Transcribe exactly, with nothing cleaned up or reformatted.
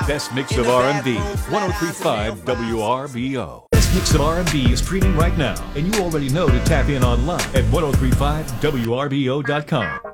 Best Mix of R and B, one oh three point five W R B O. Best Mix of R and B is streaming right now, and you already know to tap in online at ten thirty-five W R B O dot com.